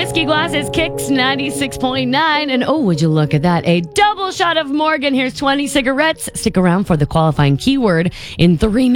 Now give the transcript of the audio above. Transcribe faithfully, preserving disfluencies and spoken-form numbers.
whiskey glasses, Kicks ninety-six point nine. And oh, would you look at that? A double shot of Morgan. Here's twenty cigarettes. Stick around for the qualifying keyword in three minutes.